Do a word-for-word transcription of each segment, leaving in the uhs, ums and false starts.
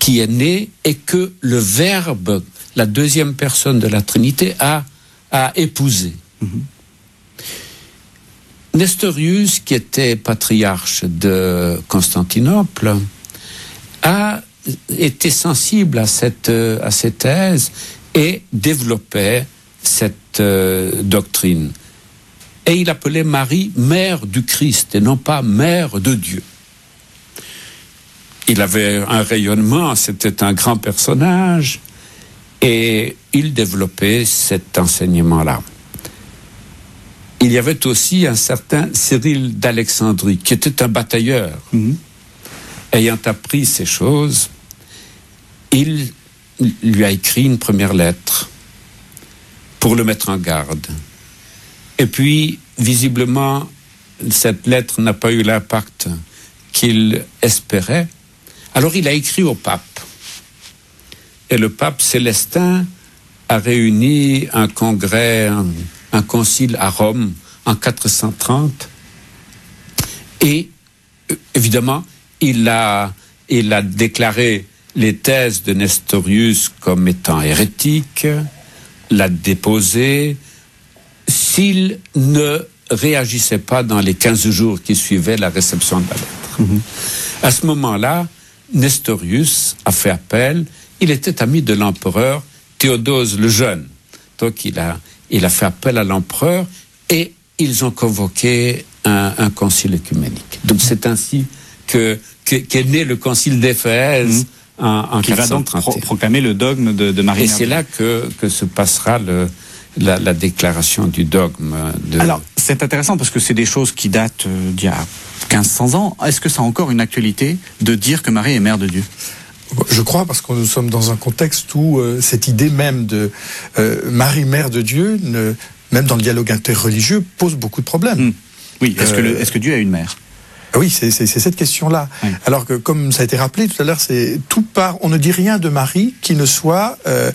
qui est né et que le Verbe, la deuxième personne de la Trinité, a, a épousé. Mm-hmm. Nestorius, qui était patriarche de Constantinople, a été sensible à cette, à cette thèse et développait cette euh, doctrine. Et il appelait Marie mère du Christ et non pas mère de Dieu. Il avait un rayonnement, c'était un grand personnage et il développait cet enseignement-là. Il y avait aussi un certain Cyril d'Alexandrie qui était un batailleur. Mmh. Ayant appris ces choses, il lui a écrit une première lettre pour le mettre en garde. Et puis, visiblement, cette lettre n'a pas eu l'impact qu'il espérait. Alors, il a écrit au pape. Et le pape Célestin a réuni un congrès, un, un concile à Rome en quatre cent trente. Et, évidemment, il a, il a déclaré les thèses de Nestorius comme étant hérétiques, l'a déposé, s'il ne réagissait pas dans les quinze jours qui suivaient la réception de la lettre. Mmh. À ce moment-là, Nestorius a fait appel. Il était ami de l'empereur Théodose le Jeune. Donc il a, il a fait appel à l'empereur et ils ont convoqué un, un concile œcuménique. Donc c'est ainsi que, que, qu'est né le concile d'Éphèse mmh. en, en qui va donc pro- proclamer le dogme de, de Marie. Et c'est là que, que se passera le... La, la déclaration du dogme. De... Alors, c'est intéressant parce que c'est des choses qui datent euh, d'il y a quinze cents ans. Est-ce que ça a encore une actualité de dire que Marie est mère de Dieu ? Je crois, parce que nous sommes dans un contexte où euh, cette idée même de euh, Marie, mère de Dieu, ne, même dans le dialogue interreligieux, pose beaucoup de problèmes. Mmh. Oui, est-ce, euh, que le, est-ce que Dieu a une mère ? Oui, c'est, c'est, c'est cette question-là. Oui. Alors que, comme ça a été rappelé tout à l'heure, c'est tout part. On ne dit rien de Marie qui ne soit euh,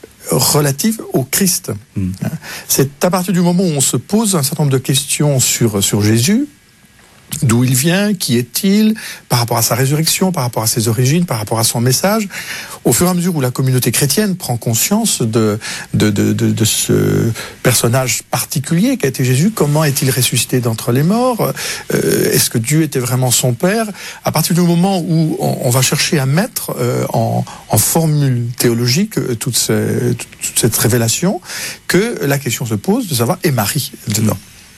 relative au Christ. Mmh. C'est à partir du moment où on se pose un certain nombre de questions sur, sur Jésus, d'où il vient, qui est-il, par rapport à sa résurrection, par rapport à ses origines, par rapport à son message, au fur et à mesure où la communauté chrétienne prend conscience de, de, de, de, de ce personnage particulier qu'a été Jésus, comment est-il ressuscité d'entre les morts, euh, est-ce que Dieu était vraiment son Père, à partir du moment où on, on va chercher à mettre euh, en, en formule théologique euh, toute, ces, toute cette révélation, que la question se pose de savoir, est Marie dedans ?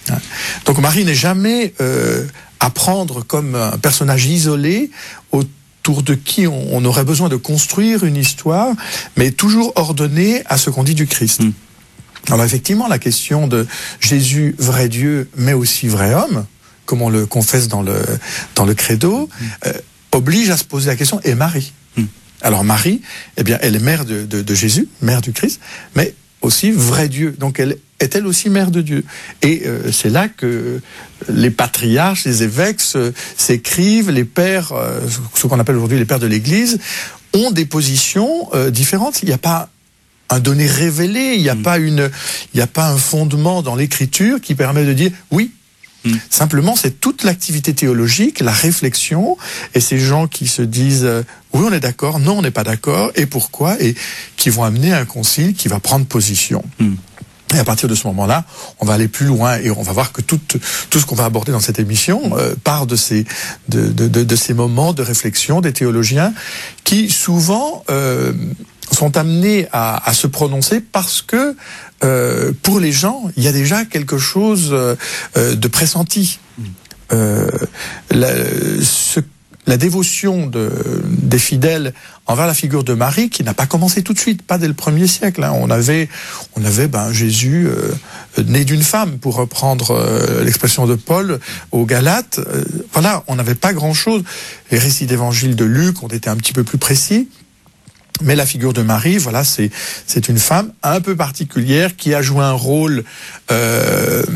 Donc Marie n'est jamais euh, à prendre comme un personnage isolé autour de qui on, on aurait besoin de construire une histoire, mais toujours ordonnée à ce qu'on dit du Christ. Mm. Alors effectivement, la question de Jésus, vrai Dieu, mais aussi vrai homme, comme on le confesse dans le, dans le credo, mm. euh, oblige à se poser la question, et Marie mm. Alors Marie, eh bien, elle est mère de, de, de Jésus, mère du Christ, mais aussi vrai Dieu. Donc elle est-elle aussi mère de Dieu ? Et euh, c'est là que les patriarches, les évêques se, s'écrivent, les pères, euh, ce qu'on appelle aujourd'hui les pères de l'Église, ont des positions euh, différentes. Il n'y a pas un donné révélé, il n'y a mmh. pas une, il n'y a pas un fondement dans l'Écriture qui permet de dire oui. Mmh. Simplement, c'est toute l'activité théologique, la réflexion, et ces gens qui se disent euh, oui, on est d'accord, non, on n'est pas d'accord, et pourquoi, et qui vont amener un concile qui va prendre position. Mmh. Et à partir de ce moment-là, on va aller plus loin et on va voir que tout, tout ce qu'on va aborder dans cette émission euh, part de ces, de, de, de, de ces moments de réflexion des théologiens qui souvent euh, sont amenés à, à se prononcer parce que euh, pour les gens, il y a déjà quelque chose euh, de pressenti. Euh, la, ce La dévotion de, des fidèles envers la figure de Marie, qui n'a pas commencé tout de suite, pas dès le premier siècle. Hein. On avait, on avait ben, Jésus euh, né d'une femme, pour reprendre euh, l'expression de Paul aux Galates. Euh, voilà, on n'avait pas grand-chose. Les récits d'évangile de Luc ont été un petit peu plus précis. Mais la figure de Marie, voilà, c'est c'est une femme un peu particulière qui a joué un rôle euh,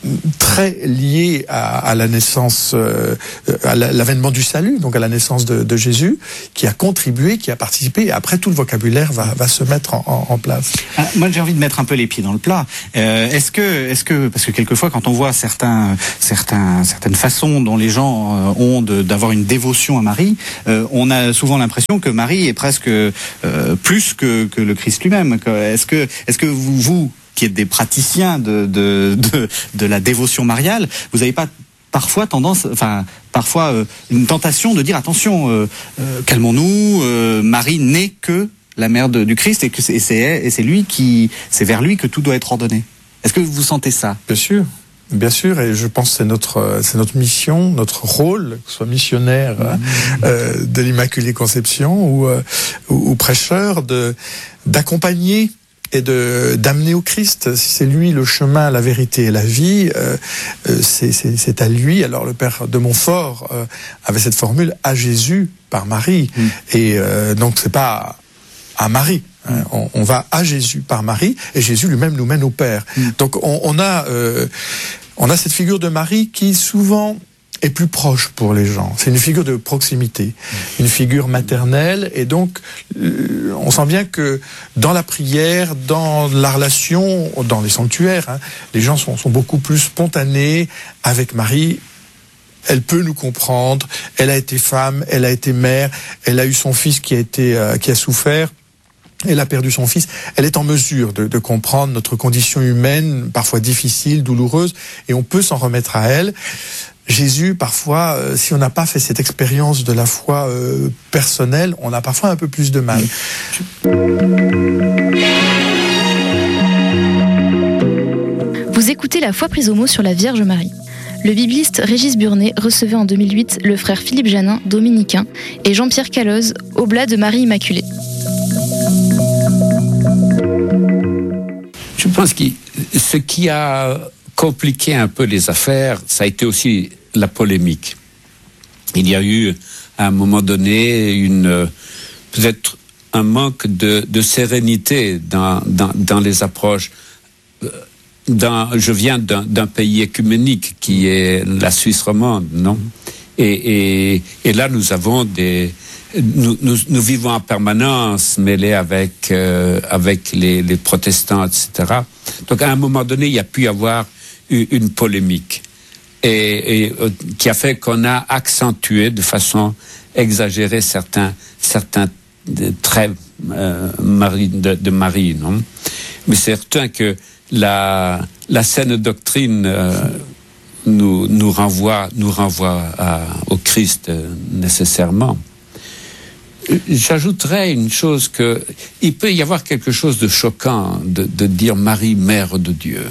très lié à, à la naissance, euh, à l'avènement du salut, donc à la naissance de, de Jésus, qui a contribué, qui a participé, et après tout le vocabulaire va, va se mettre en, en, en place. Ah, moi j'ai envie de mettre un peu les pieds dans le plat. Euh, est-ce que, est-ce que, parce que quelquefois quand on voit certains, certains, certaines façons dont les gens ont de, d'avoir une dévotion à Marie, euh, on a souvent l'impression que Marie est presque euh, plus que, que le Christ lui-même. Est-ce que, est-ce que vous, vous qui êtes des praticiens de, de, de, de la dévotion mariale, vous n'avez pas parfois tendance, enfin, parfois euh, une tentation de dire attention, euh, euh, calmons-nous, euh, Marie n'est que la mère de, du Christ et que c'est, et c'est, et c'est lui qui, c'est vers lui que tout doit être ordonné. Est-ce que vous sentez ça? Bien sûr. Bien sûr, et je pense que c'est notre, c'est notre mission, notre rôle, que ce soit missionnaire mmh. euh, de l'Immaculée Conception ou, euh, ou, ou prêcheur, de, d'accompagner et de d'amener au Christ. Si c'est lui le chemin, la vérité et la vie, euh, c'est, c'est, c'est à lui. Alors le père de Montfort euh, avait cette formule à Jésus par Marie, mmh. et euh, donc c'est pas à Marie. Hein, on, on va à Jésus par Marie, et Jésus lui-même nous mène au Père. Mmh. Donc on, on a euh, on a cette figure de Marie qui souvent est plus proche pour les gens. C'est une figure de proximité, une figure maternelle, et donc euh, on sent bien que dans la prière, dans la relation, dans les sanctuaires, hein, les gens sont, sont beaucoup plus spontanés avec Marie. Elle peut nous comprendre, elle a été femme, elle a été mère, elle a eu son fils qui a été euh, qui a souffert. Elle a perdu son fils. Elle est en mesure de, de comprendre notre condition humaine, parfois difficile, douloureuse, et on peut s'en remettre à elle. Jésus, parfois, euh, si on n'a pas fait cette expérience de la foi euh, personnelle, on a parfois un peu plus de mal. Vous écoutez La foi prise au mot sur la Vierge Marie. Le bibliste Régis Burnet recevait en deux mille huit le frère Philippe Janin, dominicain, et Jean-Pierre Caloz, oblat de Marie Immaculée. Je pense que ce qui a compliqué un peu les affaires, ça a été aussi la polémique. Il y a eu, à un moment donné, une, peut-être un manque de, de sérénité dans, dans, dans les approches. Dans, je viens d'un, d'un pays écuménique qui est la Suisse romande, non? Et, et, et là, nous avons des... Nous, nous, nous vivons en permanence mêlés avec, euh, avec les, les protestants, et cetera. Donc, à un moment donné, il y a pu y avoir une, une polémique et, et euh, qui a fait qu'on a accentué de façon exagérée certains, certains traits euh, Marie, de, de Marie, non? Mais c'est certain que la, la saine doctrine euh, nous, nous renvoie, nous renvoie à, au Christ euh, nécessairement. J'ajouterais une chose que il peut y avoir quelque chose de choquant de, de dire Marie, mère de Dieu.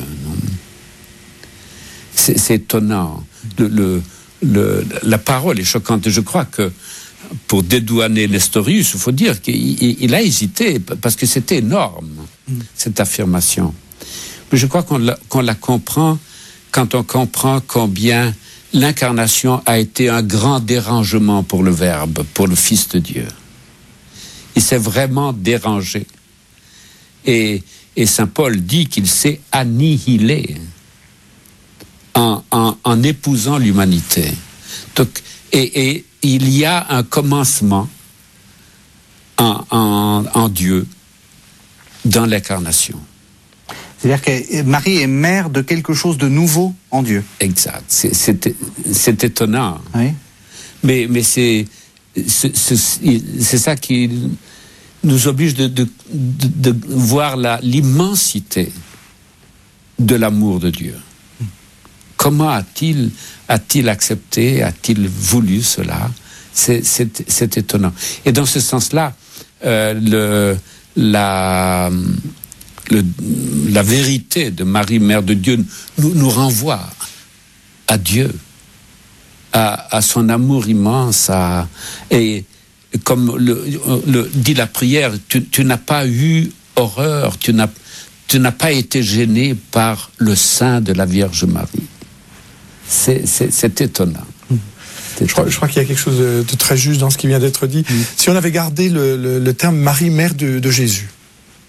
C'est, c'est étonnant. Le, le, le, la parole est choquante. Je crois que pour dédouaner Nestorius, il faut dire qu'il il a hésité parce que c'était énorme, cette affirmation. Mais je crois qu'on la, qu'on la comprend quand on comprend combien l'incarnation a été un grand dérangement pour le Verbe, pour le Fils de Dieu. Il s'est vraiment dérangé. Et, et saint Paul dit qu'il s'est annihilé en, en, en épousant l'humanité. Donc, et, et il y a un commencement en, en, en Dieu dans l'incarnation. C'est-à-dire que Marie est mère de quelque chose de nouveau en Dieu. Exact. C'est, c'est, c'est étonnant. Oui. Mais, mais c'est, c'est, c'est, c'est ça qui nous oblige de, de, de, de voir la, l'immensité de l'amour de Dieu. Comment a-t-il, a-t-il accepté, a-t-il voulu cela? C'est, c'est, c'est étonnant. Et dans ce sens-là, euh, le, la... Le, la vérité de Marie, Mère de Dieu, nous, nous renvoie à Dieu, à, à son amour immense, à, et comme le, le, dit la prière, tu, tu n'as pas eu horreur, tu n'as, tu n'as pas été gêné par le sein de la Vierge Marie. C'est, c'est, c'est étonnant. Je crois, je crois qu'il y a quelque chose de, de très juste dans ce qui vient d'être dit. Mmh. Si on avait gardé le, le, le terme Marie, Mère de, de Jésus,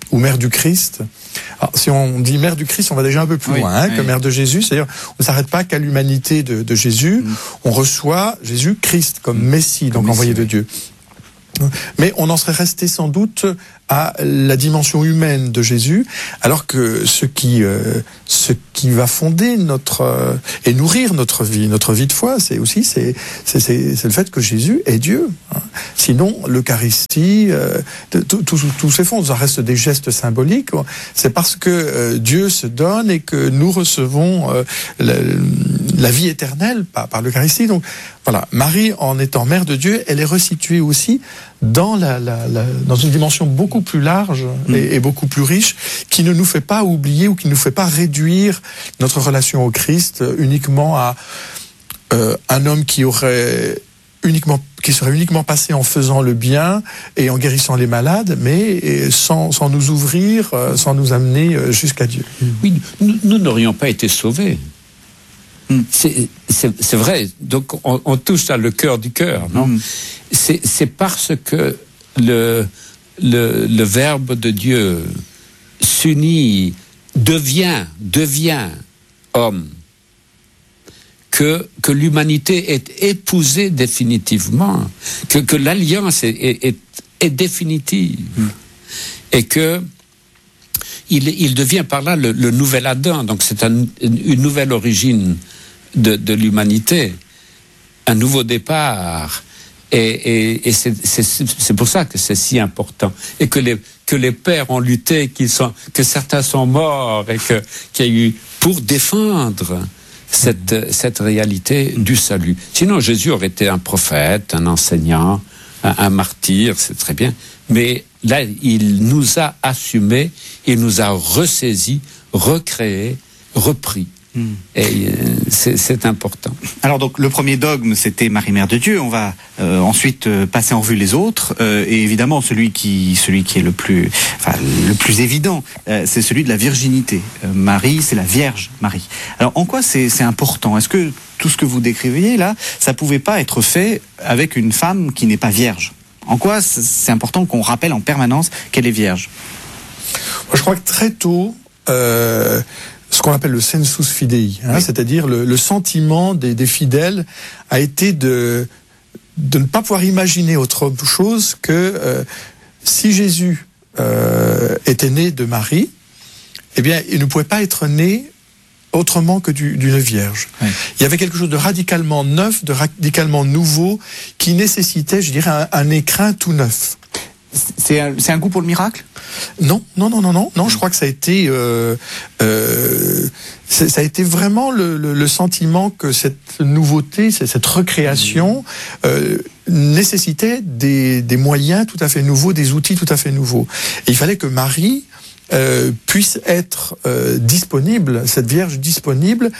ou mère du Christ. Alors, si on dit mère du Christ, on va déjà un peu plus oui, loin hein, oui. que mère de Jésus. C'est-à-dire, on ne s'arrête pas qu'à l'humanité de, de Jésus. Mm. On reçoit Jésus Christ comme Messie, donc comme envoyé Messie, de Dieu. Mais on en serait resté sans doute à la dimension humaine de Jésus, alors que ce qui, euh, ce qui va fonder notre euh, et nourrir notre vie, notre vie de foi, c'est aussi c'est c'est c'est, c'est le fait que Jésus est Dieu. Hein. Sinon, l'Eucharistie, euh, tout, tout, tout s'effondre. Ça reste des gestes symboliques. C'est parce que euh, Dieu se donne et que nous recevons euh, la, la vie éternelle par, par l'Eucharistie. Donc voilà, Marie, en étant mère de Dieu, elle est resituée aussi dans la, la, la dans une dimension beaucoup plus large et, mmh. et beaucoup plus riche, qui ne nous fait pas oublier ou qui ne nous fait pas réduire notre relation au Christ uniquement à euh, un homme qui aurait uniquement qui serait uniquement passé en faisant le bien et en guérissant les malades, mais sans, sans nous ouvrir, sans nous amener jusqu'à Dieu. Oui, nous, nous n'aurions pas été sauvés. Mm. C'est, c'est, c'est vrai, donc on, on touche à le cœur du cœur, non mm. c'est, c'est parce que le, le, le Verbe de Dieu s'unit, devient, devient homme, que, que l'humanité est épousée définitivement, que, que l'alliance est, est, est, est définitive, mm. et que il, il devient par là le, le nouvel Adam, donc c'est un, une nouvelle origine de, de l'humanité, un nouveau départ, et, et, et c'est, c'est, c'est pour ça que c'est si important, et que les, que les pères ont lutté, qu'ils sont, que certains sont morts, et que, qu'il y a eu pour défendre cette, cette réalité du salut. Sinon, Jésus aurait été un prophète, un enseignant, un, un martyr, c'est très bien, mais là, il nous a assumés, il nous a ressaisis, recréés, repris. Mmh. Et euh, c'est, c'est important. Alors donc le premier dogme c'était Marie Mère de Dieu. On va euh, ensuite euh, passer en revue les autres euh, et évidemment celui qui celui qui est le plus enfin le plus évident euh, c'est celui de la virginité. Euh, Marie c'est la Vierge Marie. Alors en quoi c'est c'est important? Est-ce que tout ce que vous décriviez là, ça pouvait pas être fait avec une femme qui n'est pas vierge? En quoi c'est important qu'on rappelle en permanence qu'elle est vierge? Moi, je crois que très tôt. Euh Ce qu'on appelle le sensus fidei, hein, oui. c'est-à-dire le, le sentiment des, des fidèles a été de, de ne pas pouvoir imaginer autre chose que euh, si Jésus euh, était né de Marie, eh bien, il ne pouvait pas être né autrement que du, d'une vierge. Oui. Il y avait quelque chose de radicalement neuf, de radicalement nouveau, qui nécessitait, je dirais, un, un écrin tout neuf. C'est un, c'est un goût pour le miracle ? Non, non, non, non, non, non. Je crois que ça a été, euh, euh, ça a été vraiment le, le, le sentiment que cette nouveauté, cette recréation euh, nécessitait des, des moyens tout à fait nouveaux, des outils tout à fait nouveaux. Et il fallait que Marie euh, puisse être euh, disponible, cette Vierge disponible.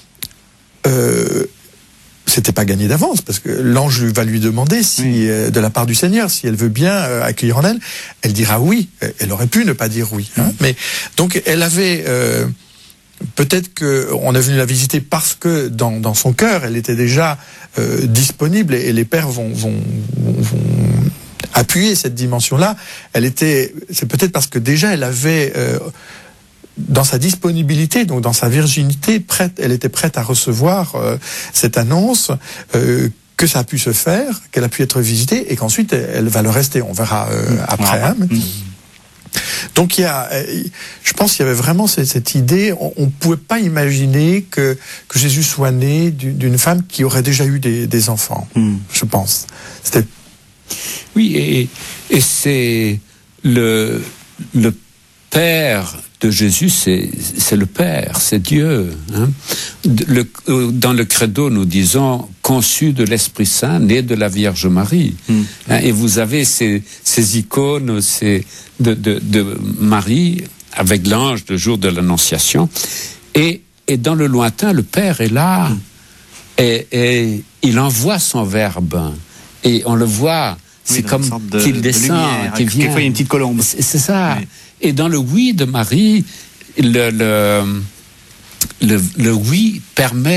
Euh, C'était pas gagné d'avance parce que l'ange va lui demander si, oui. euh, de la part du Seigneur, si elle veut bien euh, accueillir en elle. Elle dira oui. Elle aurait pu ne pas dire oui. Hein. Mais donc elle avait euh, peut-être que on est venu la visiter parce que dans, dans son cœur, elle était déjà euh, disponible et, et les pères vont, vont, vont appuyer cette dimension-là. Elle était. C'est peut-être parce que déjà elle avait. Euh, dans sa disponibilité, donc dans sa virginité, prête, elle était prête à recevoir euh, cette annonce, euh, que ça a pu se faire, qu'elle a pu être visitée, et qu'ensuite elle, elle va le rester. On verra euh, mmh. après. Hein. Mmh. Donc il y a, je pense qu'il y avait vraiment cette, cette idée. On ne pouvait pas imaginer que que Jésus soit né d'une femme qui aurait déjà eu des, des enfants. Mmh. Je pense. C'était. Oui, et, et c'est le le Père de Jésus, c'est, c'est le Père, c'est Dieu. Hein. Le, dans le credo, nous disons conçu de l'Esprit Saint, né de la Vierge Marie. Mm. Hein, et vous avez ces, ces icônes ces, de, de, de Marie avec l'ange le jour de l'Annonciation. Et, et dans le lointain, le Père est là mm. et, et il envoie son Verbe. Et on le voit, c'est oui, comme de, qu'il descend, lumière, qu'il vient. Quelquefois, il y a une petite colombe. C'est, c'est ça. Oui. Et dans le oui de Marie, le, le, le, le oui permet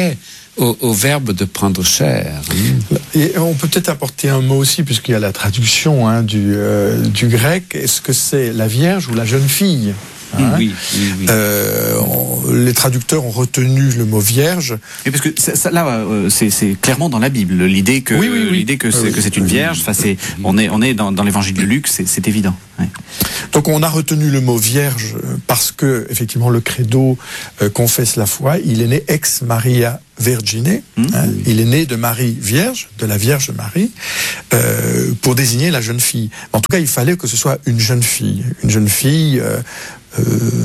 au, au verbe de prendre chair. Et on peut peut-être apporter un mot aussi, puisqu'il y a la traduction hein, du, euh, du grec. Est-ce que c'est la Vierge ou la jeune fille? Hein oui, oui, oui. Euh, on, les traducteurs ont retenu le mot vierge. Et parce que ça, ça, là, euh, c'est, c'est clairement dans la Bible l'idée que oui, oui, oui. l'idée que c'est, oui. que c'est une vierge. Enfin, c'est on est on est dans, dans l'Évangile de Luc, c'est, c'est évident. Ouais. Donc on a retenu le mot vierge parce que effectivement le credo euh, confesse la foi. Il est né ex Maria Vergine. Mmh. Hein, il est né de Marie Vierge, de la Vierge Marie, euh, pour désigner la jeune fille. En tout cas, il fallait que ce soit une jeune fille, une jeune fille. Euh, Euh,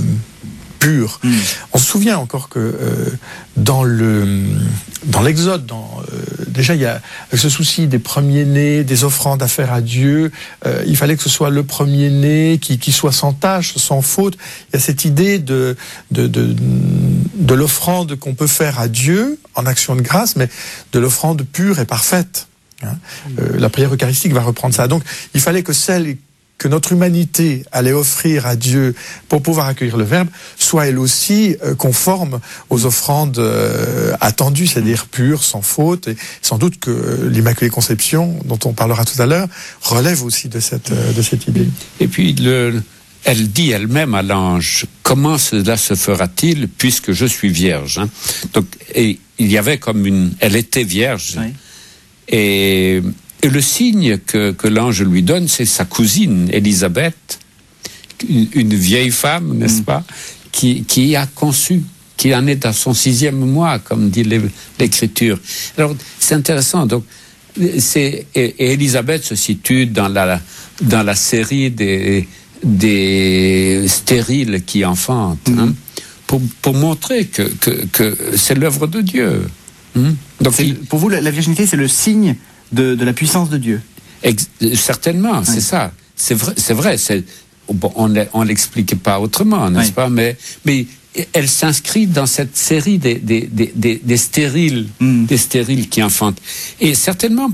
pure. Mmh. On se souvient encore que euh, dans le dans l'Exode, dans, euh, déjà il y a ce souci des premiers-nés, des offrandes à faire à Dieu. Euh, il fallait que ce soit le premier-né qui, qui soit sans tache, sans faute. Il y a cette idée de de, de de l'offrande qu'on peut faire à Dieu en action de grâce, mais de l'offrande pure et parfaite. Hein. Euh, la prière eucharistique va reprendre ça. Donc il fallait que celle que notre humanité allait offrir à Dieu pour pouvoir accueillir le Verbe, soit elle aussi euh, conforme aux offrandes euh, attendues, c'est-à-dire pures, sans faute. Et sans doute que euh, l'Immaculée Conception, dont on parlera tout à l'heure, relève aussi de cette, euh, de cette idée. Et puis, le, elle dit elle-même à l'ange, comment cela se fera-t-il puisque je suis vierge, hein? Donc, et il y avait comme une... Elle était vierge. Oui. Et... Et le signe que, que l'ange lui donne, c'est sa cousine, Élisabeth, une, une vieille femme, n'est-ce mmh. pas, qui, qui a conçu, qui en est à son sixième mois, comme dit l'Écriture. Alors, c'est intéressant. Donc, c'est, et, et Élisabeth se situe dans la, dans la série des, des stériles qui enfantent, mmh. hein, pour, pour montrer que, que, que c'est l'œuvre de Dieu. Hein. Donc, il, pour vous, la, la virginité, c'est le signe De, de la puissance de Dieu. Ex- certainement, oui. c'est ça. C'est vrai, c'est vrai. C'est, bon, on ne l'explique pas autrement, n'est-ce oui. pas? Mais, mais elle s'inscrit dans cette série des, des, des, des, des stériles, mm. des stériles qui enfantent. Et certainement,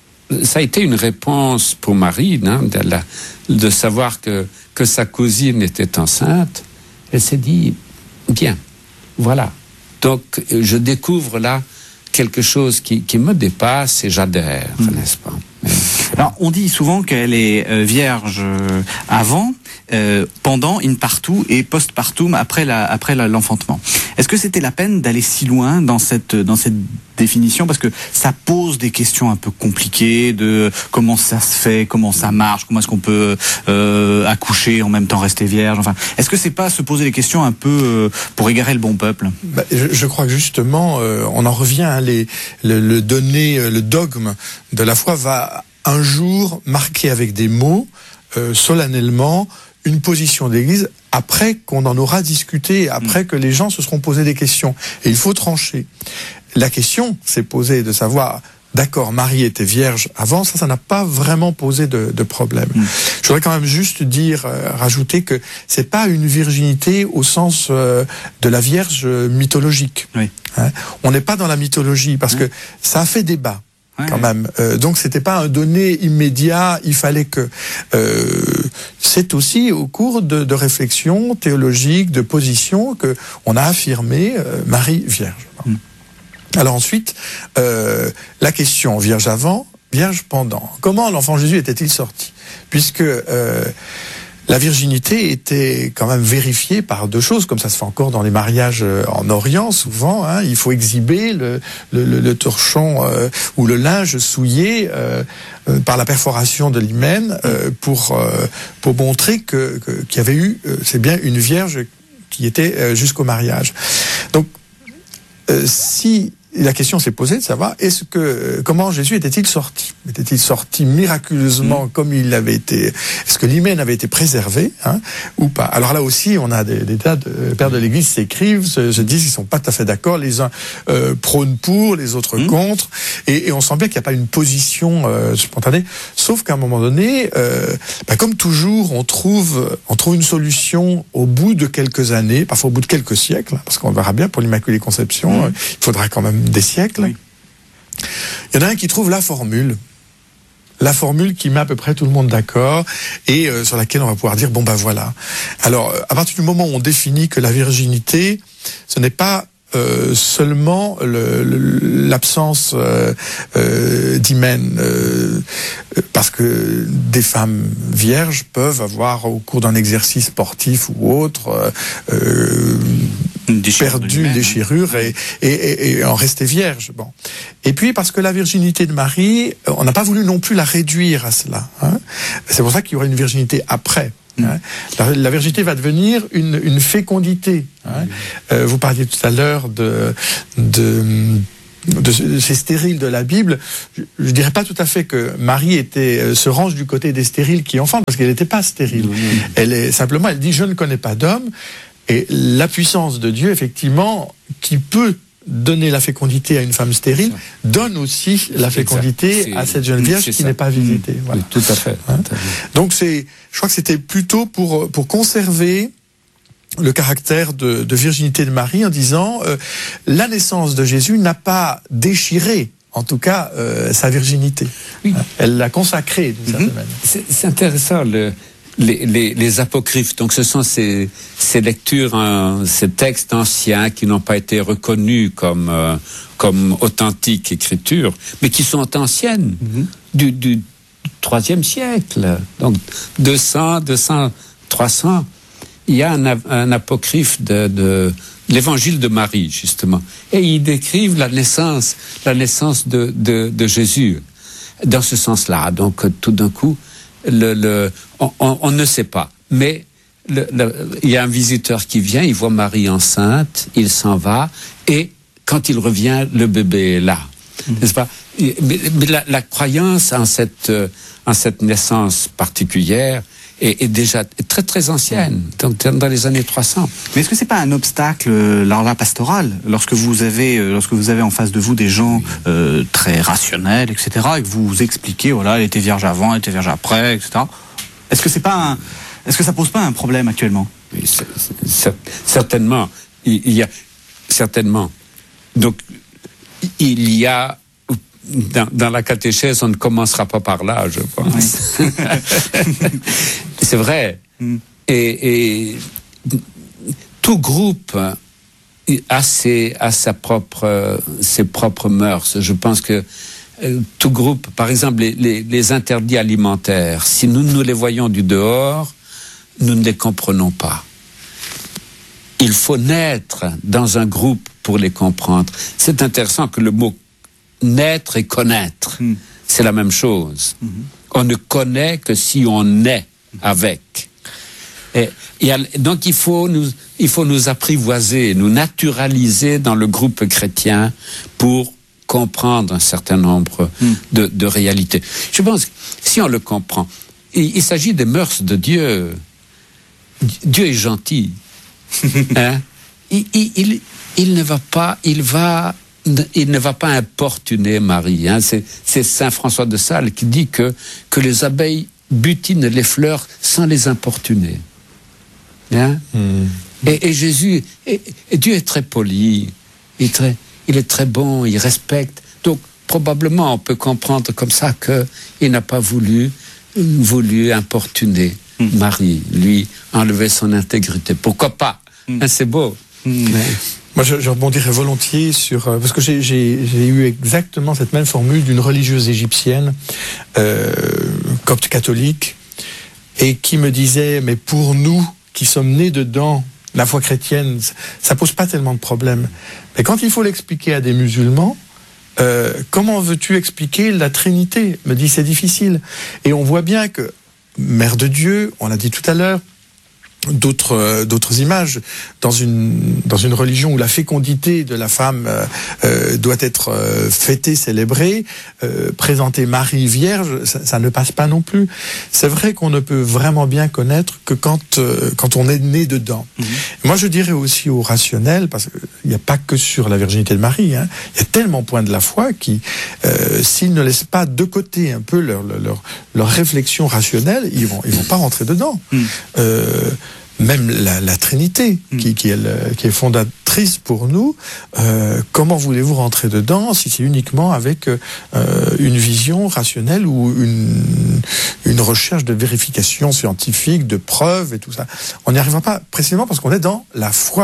ça a été une réponse pour Marie, hein, de, la, de savoir que, que sa cousine était enceinte. Elle s'est dit, bien, voilà. Donc, je découvre là quelque chose qui, qui me dépasse et j'adhère, mmh. n'est-ce pas? Alors, on dit souvent qu'elle est euh, vierge euh, avant, euh, pendant, in partum et post partum après la, après la, l'enfantement. Est-ce que c'était la peine d'aller si loin dans cette, dans cette définition, parce que ça pose des questions un peu compliquées de comment ça se fait, comment ça marche, comment est-ce qu'on peut euh, accoucher en même temps rester vierge. Enfin, est-ce que c'est pas se poser des questions un peu euh, pour égarer le bon peuple? Bah, je, je crois que justement, euh, on en revient. Hein, les, le, le donné, le dogme de la foi va un jour marquer avec des mots euh, solennellement une position de l'Église après qu'on en aura discuté, après mmh. que les gens se seront posés des questions. Et il faut trancher. La question s'est posée de savoir, d'accord, Marie était vierge avant, ça, ça n'a pas vraiment posé de, de problème. Mmh. Je voudrais quand même juste dire, euh, rajouter que c'est pas une virginité au sens euh, de la Vierge mythologique. Oui. Hein, on n'est pas dans la mythologie, parce mmh. que ça a fait débat. Quand même. Euh, donc c'était pas un donné immédiat. Il fallait que euh, c'est aussi au cours de, de réflexions théologiques, de positions que on a affirmé euh, Marie vierge. Mm. Alors ensuite, euh, la question vierge avant, vierge pendant. Comment l'enfant Jésus était-il sorti? Puisque euh, la virginité était quand même vérifiée par deux choses, comme ça se fait encore dans les mariages en Orient, souvent. Hein, il faut exhiber le, le, le, le torchon euh, ou le linge souillé euh, euh, par la perforation de l'hymen euh, pour, euh, pour montrer que, que, qu'il y avait eu, euh, c'est bien une vierge qui était euh, jusqu'au mariage. Donc, euh, si... la question s'est posée de savoir est-ce que comment Jésus était-il sorti? Était-il sorti miraculeusement mmh. comme il avait été? Est-ce que l'hymen avait été préservé, hein, ou pas? Alors là aussi, on a des, des tas de pères de l'Église s'écrivent, se, se disent qu'ils sont pas tout à fait d'accord. Les uns euh, prônent pour, les autres mmh. contre, et, et on sent bien qu'il n'y a pas une position euh, spontanée. Sauf qu'à un moment donné, euh, bah, comme toujours, on trouve on trouve une solution au bout de quelques années, parfois au bout de quelques siècles, parce qu'on verra bien pour l'Immaculée Conception, mmh. euh, il faudra quand même des siècles. Oui. Il y en a un qui trouve la formule, la formule qui met à peu près tout le monde d'accord et euh, sur laquelle on va pouvoir dire bon ben voilà. Alors à partir du moment où on définit que la virginité, ce n'est pas euh, seulement le, le, l'absence euh, euh, d'hymen, euh, parce que des femmes vierges peuvent avoir, au cours d'un exercice sportif ou autre, euh, perdu une déchirure et, et, et, et en rester vierge. Bon. Et puis parce que la virginité de Marie, on n'a pas voulu non plus la réduire à cela. Hein. C'est pour ça qu'il y aura une virginité après. Hein. La, la virginité va devenir une, une fécondité. Hein. Euh, vous parliez tout à l'heure de, de, de ces stériles de la Bible. Je ne dirais pas tout à fait que Marie était, se range du côté des stériles qui enfantent, parce qu'elle n'était pas stérile. Mmh. Elle est, simplement, elle dit « je ne connais pas d'homme ». Et la puissance de Dieu, effectivement, qui peut donner la fécondité à une femme stérile, donne aussi la fécondité c'est, à cette jeune vierge qui ça. n'est pas visitée. Voilà. Oui, tout à fait. Hein? Donc, c'est, je crois que c'était plutôt pour, pour conserver le caractère de, de virginité de Marie en disant euh, la naissance de Jésus n'a pas déchiré, en tout cas, euh, sa virginité. Oui. Elle l'a consacrée d'une mm-hmm. certaine manière. C'est, c'est intéressant, le... Les, les, les apocryphes, donc ce sont ces, ces lectures, hein, ces textes anciens qui n'ont pas été reconnus comme, euh, comme authentiques écritures, mais qui sont anciennes, mm-hmm. du, du troisième siècle, donc deux cents, deux cents, trois cents. Il y a un, un apocryphe de, de l'évangile de Marie, justement, et ils décrivent la naissance, la naissance de, de, de Jésus, dans ce sens-là. Donc tout d'un coup, Le, le, on, on, on ne sait pas, mais le, le, il y a un visiteur qui vient, il voit Marie enceinte, il s'en va, et quand il revient, le bébé est là, mmh. n'est-ce pas? Mais, mais la, la croyance en cette, en cette naissance particulière est, est déjà très très ancienne, donc dans les années trois cents. Mais est-ce que c'est pas un obstacle, alors là, pastoral, lorsque vous avez, lorsque vous avez en face de vous des gens euh, très rationnels, et cetera, et que vous vous expliquez, voilà, elle était vierge avant, elle était vierge après, et cetera. Est-ce que c'est pas un, est-ce que ça pose pas un problème actuellement? Oui, c'est, c'est, certainement, il, il y a certainement. Donc, il y a Dans, dans la catéchèse, on ne commencera pas par là, je pense. Oui. C'est vrai. Mm. Et, et tout groupe a ses, a sa propre, ses propres mœurs. Je pense que euh, tout groupe, par exemple, les, les, les interdits alimentaires, si nous, nous les voyons du dehors, nous ne les comprenons pas. Il faut naître dans un groupe pour les comprendre. C'est intéressant que le mot naître et connaître, mmh. c'est la même chose. Mmh. On ne connaît que si on naît avec. Et, et, donc il faut, nous, il faut nous apprivoiser, nous naturaliser dans le groupe chrétien pour comprendre un certain nombre mmh. de, de réalités. Je pense que si on le comprend, il, il s'agit des mœurs de Dieu. Dieu est gentil. hein? il, il, il, il ne va pas, il va... Il ne va pas importuner Marie. Hein. C'est, c'est saint François de Sales qui dit que, que les abeilles butinent les fleurs sans les importuner. Hein. Mmh. Et, et Jésus, et, et Dieu est très poli, il est très, il est très bon, il respecte. Donc probablement on peut comprendre comme ça qu'il n'a pas voulu, voulu importuner mmh. Marie, lui enlever son intégrité. Pourquoi pas? Mmh. Hein, c'est beau. Mmh. Mais, Moi, je, je rebondirais volontiers sur... Euh, parce que j'ai, j'ai, j'ai eu exactement cette même formule d'une religieuse égyptienne, euh, copte catholique, et qui me disait, mais pour nous qui sommes nés dedans, la foi chrétienne, ça pose pas tellement de problèmes. Mais quand il faut l'expliquer à des musulmans, euh, comment veux-tu expliquer la Trinité? Me dit, c'est difficile. Et on voit bien que, Mère de Dieu, on l'a dit tout à l'heure, d'autres euh, d'autres images dans une dans une religion où la fécondité de la femme euh, euh, doit être euh, fêtée, célébrée, euh, présenter Marie vierge, ça, ça ne passe pas non plus. C'est vrai qu'on ne peut vraiment bien connaître que quand euh, quand on est né dedans. Mmh. Moi, je dirais aussi au rationnel, parce qu'il n'y a pas que sur la virginité de Marie, hein, il y a tellement de points de la foi qui, euh, s'ils ne laissent pas de côté un peu leur leur leur réflexion rationnelle, ils vont ils vont pas rentrer dedans. Mmh. Euh, Même la, la Trinité, mmh. qui, qui, est le, qui est fondatrice pour nous, euh, comment voulez-vous rentrer dedans si c'est uniquement avec euh, une vision rationnelle ou une, une recherche de vérification scientifique, de preuves et tout ça? On n'y arrivera pas, précisément parce qu'on est dans la foi.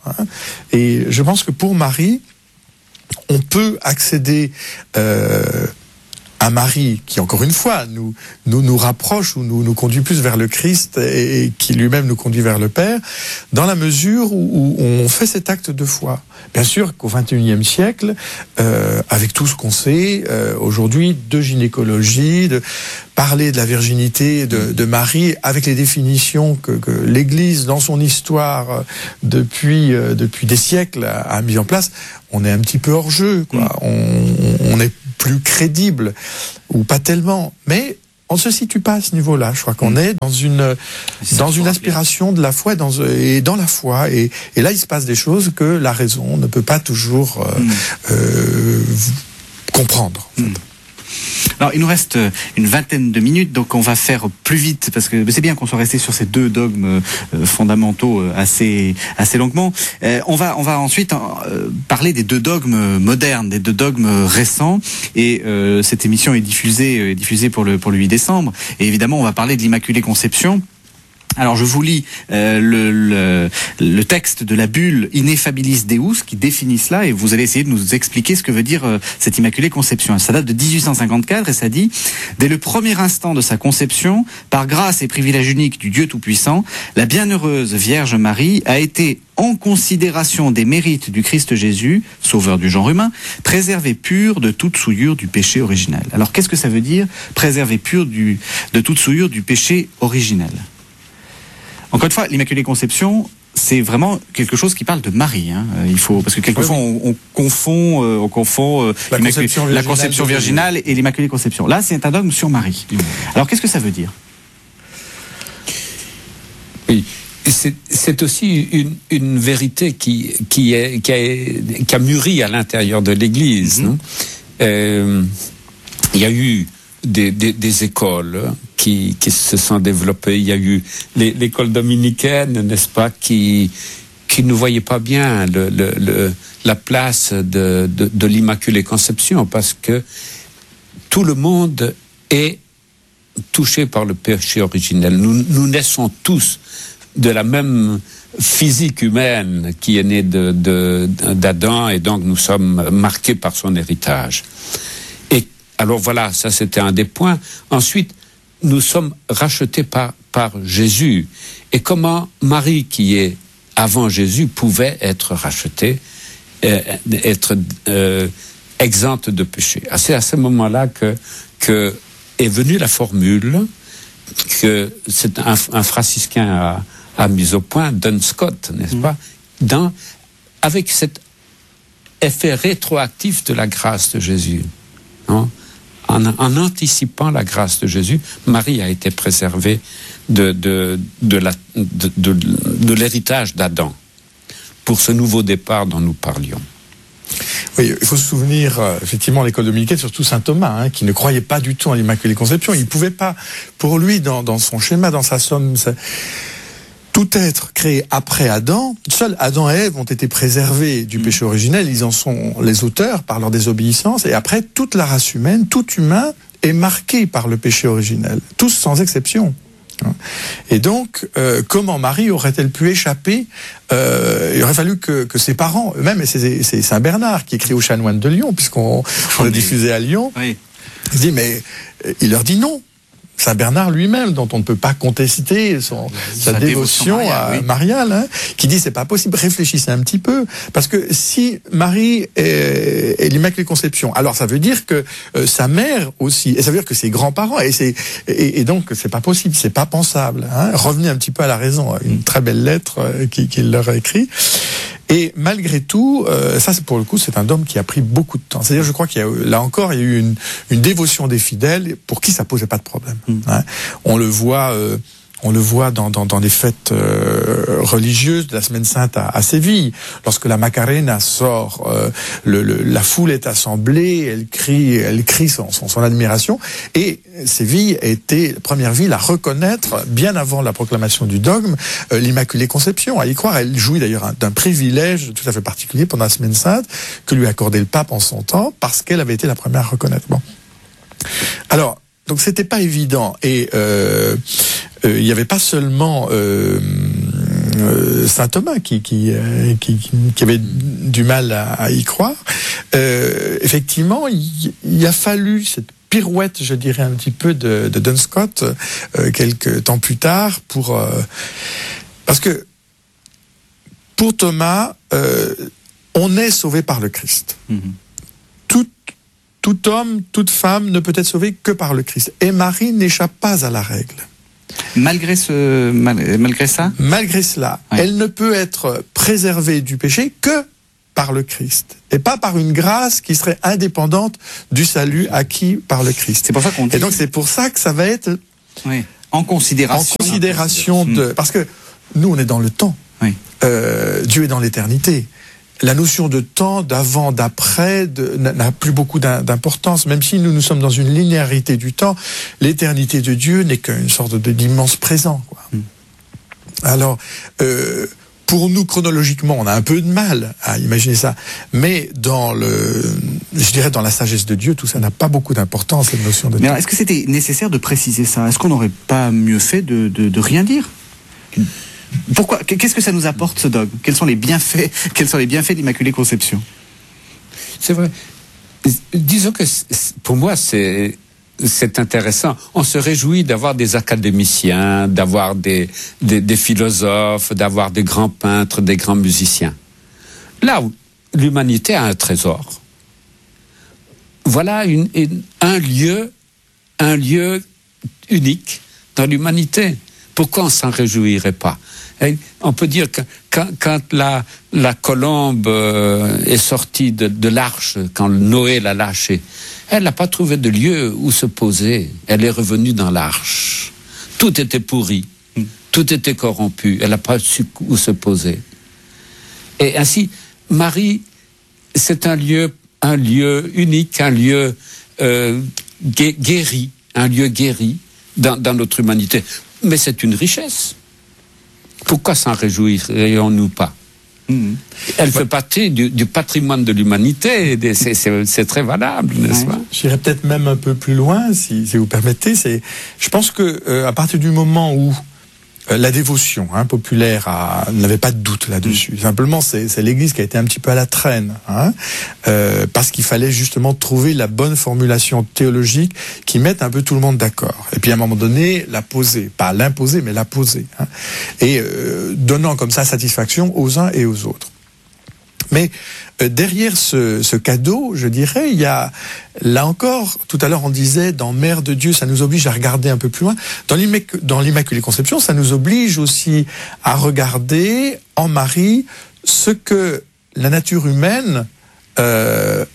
Hein. Et je pense que pour Marie, on peut accéder euh, à Marie, qui encore une fois nous nous, nous rapproche ou nous, nous conduit plus vers le Christ et, et qui lui-même nous conduit vers le Père, dans la mesure où, où on fait cet acte de foi. Bien sûr qu'au vingt et unième siècle, euh, avec tout ce qu'on sait euh, aujourd'hui de gynécologie, de parler de la virginité de, de Marie, avec les définitions que, que l'Église, dans son histoire, euh, depuis euh, depuis des siècles, a, a mis en place, on est un petit peu hors jeu, quoi. Mm. On, on est plus crédible, ou pas tellement, mais on ne se situe pas à ce niveau-là. Je crois qu'on mmh. est dans une dans une aspiration de la foi et dans, et dans la foi. Et, et là, il se passe des choses que la raison ne peut pas toujours euh, mmh. euh, comprendre. En fait. Mmh. Alors, il nous reste une vingtaine de minutes, donc on va faire plus vite, parce que c'est bien qu'on soit resté sur ces deux dogmes euh, fondamentaux euh, assez assez longuement. Euh, on va on va ensuite euh, parler des deux dogmes modernes, des deux dogmes récents, et euh, cette émission est diffusée euh, diffusée pour le pour le huit décembre. Et évidemment, on va parler de l'Immaculée Conception. Alors je vous lis euh, le, le, le texte de la bulle Ineffabilis Deus qui définit cela, et vous allez essayer de nous expliquer ce que veut dire euh, cette Immaculée Conception. Ça date de dix-huit cent cinquante-quatre et ça dit « Dès le premier instant de sa conception, par grâce et privilège unique du Dieu Tout-Puissant, la bienheureuse Vierge Marie a été, en considération des mérites du Christ Jésus, sauveur du genre humain, préservée pure de toute souillure du péché originel. » Alors qu'est-ce que ça veut dire, préservée pure du, de toute souillure du péché originel ? Encore une fois, l'Immaculée Conception, c'est vraiment quelque chose qui parle de Marie. Hein. Il faut, parce que quelquefois oui, oui. on, on confond, euh, on confond euh, la, conception la conception virginale et l'Immaculée Conception. Là, c'est un dogme sur Marie. Mmh. Alors, qu'est-ce que ça veut dire ? Oui, c'est, c'est aussi une, une vérité qui, qui, est, qui, a, qui a mûri à l'intérieur de l'Église. Mmh. Non euh, il y a eu Des, des, des écoles qui, qui se sont développées. Il y a eu les, l'école dominicaine, n'est-ce pas, qui, qui ne voyait pas bien le, le, le, la place de, de, de l'Immaculée Conception, parce que tout le monde est touché par le péché originel. Nous, nous naissons tous de la même physique humaine qui est née de, de, d'Adam, et donc nous sommes marqués par son héritage. Alors voilà, ça c'était un des points. Ensuite, nous sommes rachetés par, par Jésus. Et comment Marie, qui est avant Jésus, pouvait être rachetée, euh, être euh, exempte de péché. C'est à ce moment-là que, que est venue la formule que c'est un, un franciscain a, a mise au point, Duns Scott, n'est-ce mmh. pas, dans, avec cet effet rétroactif de la grâce de Jésus. Hein? En, en anticipant la grâce de Jésus, Marie a été préservée de, de, de, la, de, de, de l'héritage d'Adam pour ce nouveau départ dont nous parlions. Oui, il faut se souvenir, euh, effectivement, l'école dominicaine, surtout saint Thomas, hein, qui ne croyait pas du tout en l'Immaculée Conception. Il ne pouvait pas, pour lui, dans, dans son schéma, dans sa somme, ça, tout être créé après Adam, seuls Adam et Ève ont été préservés du péché originel, ils en sont les auteurs par leur désobéissance, et après, toute la race humaine, tout humain est marqué par le péché originel, tous sans exception. Et donc, euh, comment Marie aurait-elle pu échapper euh, Il aurait fallu que, que ses parents, eux-mêmes, et c'est, c'est Saint Bernard qui écrit aux chanoines de Lyon, puisqu'on on l'a diffusé à Lyon, oui. Il dit, mais il leur dit non. Saint Bernard lui-même, dont on ne peut pas contester son, sa, sa dévotion, dévotion mariale, à oui. mariale hein, qui dit c'est pas possible, réfléchissez un petit peu, parce que si Marie est, est l'Immaculée Conception, alors ça veut dire que euh, sa mère aussi, et ça veut dire que ses grands-parents, et, c'est, et, et donc c'est pas possible, c'est pas pensable. Hein. Revenez un petit peu à la raison, une très belle lettre euh, qu'il, qu'il leur a écrite. Et malgré tout, euh, ça c'est pour le coup, c'est un dogme qui a pris beaucoup de temps. C'est-à-dire, je crois qu'il y a là encore, il y a eu une, une dévotion des fidèles pour qui ça posait pas de problème. Mmh. Hein. On le voit, euh, on le voit dans dans, dans les fêtes euh, religieuses de la Semaine Sainte à, à Séville, lorsque la Macarena sort, euh, le, le, la foule est assemblée, elle crie, elle crie son, son, son admiration. Et Séville a été la première ville à reconnaître, bien avant la proclamation du dogme, euh, l'Immaculée Conception. À y croire, elle jouit d'ailleurs d'un privilège tout à fait particulier pendant la Semaine Sainte que lui accordait le pape en son temps, parce qu'elle avait été la première à reconnaître. Bon. Alors, donc c'était pas évident, et euh, il euh, n'y avait pas seulement euh, euh, saint Thomas qui qui, euh, qui qui avait du mal à, à y croire. Euh, effectivement, il, il a fallu cette pirouette, je dirais un petit peu de, de Duns Scotus euh, quelques temps plus tard pour euh, parce que pour Thomas, euh, on est sauvé par le Christ. Mm-hmm. Tout tout homme, toute femme ne peut être sauvé que par le Christ. Et Marie n'échappe pas à la règle. Malgré ce, mal, malgré ça, malgré cela, ouais. Elle ne peut être préservée du péché que par le Christ, et pas par une grâce qui serait indépendante du salut acquis par le Christ. C'est pour ça qu'on dit... Et donc c'est pour ça que ça va être oui. en considération, en considération de, parce que nous on est dans le temps, oui. euh, Dieu est dans l'éternité. La notion de temps, d'avant, d'après, de, n'a plus beaucoup d'importance. Même si nous, nous sommes dans une linéarité du temps, l'éternité de Dieu n'est qu'une sorte de d'immense présent, quoi. Mm. Alors, euh, pour nous, chronologiquement, on a un peu de mal à imaginer ça. Mais dans le, je dirais, dans la sagesse de Dieu, tout ça n'a pas beaucoup d'importance, cette notion de Mais temps. Alors, est-ce que c'était nécessaire de préciser ça? Est-ce qu'on n'aurait pas mieux fait de, de, de rien dire? Pourquoi? Qu'est-ce que ça nous apporte, ce dogme? Quels sont les bienfaits, quels sont les bienfaits de l'Immaculée Conception? C'est vrai. Disons que pour moi, c'est, c'est intéressant. On se réjouit d'avoir des académiciens, d'avoir des, des, des philosophes, d'avoir des grands peintres, des grands musiciens. Là où l'humanité a un trésor. Voilà une, une, un lieu, un lieu unique dans l'humanité. Pourquoi on s'en réjouirait pas? Et on peut dire que quand, quand la, la colombe euh, est sortie de, de l'arche, quand Noé l'a lâchée, elle n'a pas trouvé de lieu où se poser. Elle est revenue dans l'arche. Tout était pourri, tout était corrompu. Elle n'a pas su où se poser. Et ainsi, Marie, c'est un lieu, un lieu unique, un lieu euh, guéri, un lieu guéri dans, dans notre humanité. Mais c'est une richesse. Pourquoi s'en réjouirions-nous pas? Mmh. Elle fait partie du, du patrimoine de l'humanité. C'est, c'est, c'est très valable, n'est-ce pas? J'irais peut-être même un peu plus loin, si, si vous permettez. C'est, je pense que euh, à partir du moment où euh, la dévotion hein, populaire a, n'avait pas de doute là-dessus. Mmh. Simplement, c'est, c'est l'Église qui a été un petit peu à la traîne, hein, euh, parce qu'il fallait justement trouver la bonne formulation théologique qui mette un peu tout le monde d'accord. Et puis à un moment donné, la poser, pas l'imposer, mais la poser, hein, et euh, donnant comme ça satisfaction aux uns et aux autres. Mais euh, derrière ce, ce cadeau, je dirais, il y a, là encore, tout à l'heure on disait, dans Mère de Dieu, ça nous oblige à regarder un peu plus loin. Dans, l'immac- dans l'Immaculée Conception, ça nous oblige aussi à regarder en Marie ce que la nature humaine euh,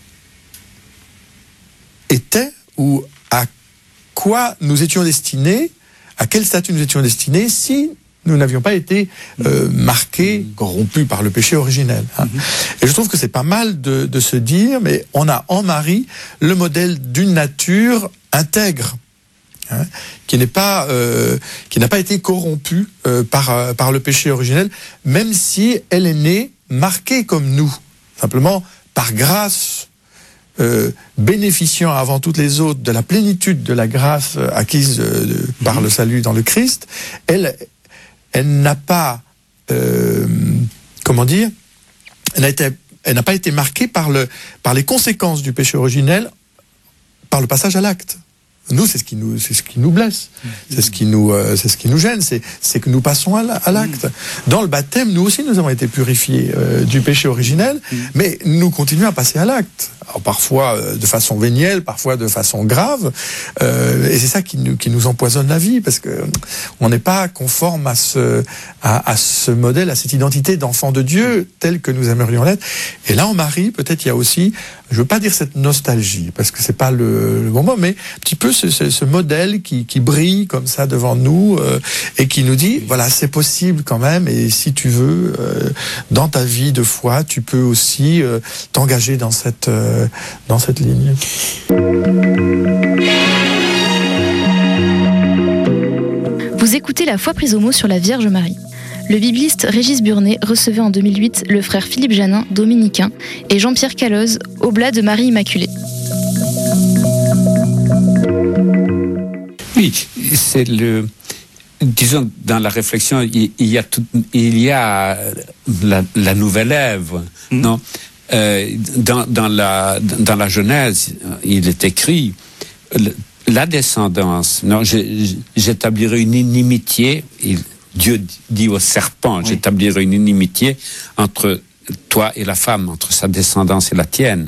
était, ou à quoi nous étions destinés, à quel statut nous étions destinés, si nous n'avions pas été euh, marqués, corrompus par le péché originel. Hein. Mm-hmm. Et je trouve que c'est pas mal de, de se dire, mais on a en Marie le modèle d'une nature intègre, hein, qui n'est pas, euh, qui n'a pas été corrompue euh, par euh, par le péché originel, même si elle est née marquée comme nous, simplement par grâce. Euh, bénéficiant avant toutes les autres de la plénitude de la grâce acquise euh, de, mm-hmm. par le salut dans le Christ, elle Elle n'a pas, euh, comment dire, elle n'a été, elle n'a pas été marquée par le, par les conséquences du péché originel, par le passage à l'acte. Nous, c'est ce qui nous, c'est ce qui nous blesse, mmh. c'est ce qui nous, euh, c'est ce qui nous gêne, c'est, c'est que nous passons à, à l'acte. Mmh. Dans le baptême, nous aussi, nous avons été purifiés euh, du péché originel, mmh. mais nous continuons à passer à l'acte. Alors parfois euh, de façon vénielle, parfois de façon grave, euh, et c'est ça qui nous, qui nous empoisonne la vie, parce que on n'est pas conforme à ce, à, à ce modèle, à cette identité d'enfant de Dieu tel que nous aimerions l'être. Et là, en Marie, peut-être il y a aussi, je veux pas dire cette nostalgie, parce que c'est pas le, le bon mot, mais un petit peu ce, ce, ce modèle qui, qui brille comme ça devant nous euh, et qui nous dit, voilà, c'est possible quand même, et si tu veux, euh, dans ta vie de foi, tu peux aussi euh, t'engager dans cette, euh, dans cette ligne. Vous écoutez La foi prise au mot sur la Vierge Marie. Le bibliste Régis Burnet recevait en deux mille huit le frère Philippe Janin, dominicain, et Jean-Pierre Caloz, oblat de Marie Immaculée. Oui, c'est le, disons, dans la réflexion, il, il y a tout, il y a la, la nouvelle Ève, mmh. non? Euh, dans, dans la dans la Genèse, il est écrit le, la descendance. Non, j'établirai une inimitié. Il, Dieu dit au serpent, oui. j'établirai une inimitié entre toi et la femme, entre sa descendance et la tienne.